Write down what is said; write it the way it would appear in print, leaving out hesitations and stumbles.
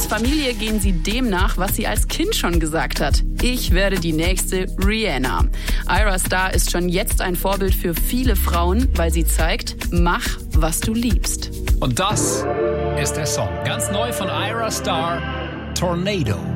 Familie gehen sie dem nach, was sie als Kind schon gesagt hat. Ich werde die nächste Rihanna. Ayra Starr ist schon jetzt ein Vorbild für viele Frauen, weil sie zeigt, mach, was du liebst. Und das ist der Song. Ganz neu von Ayra Starr, Tornado.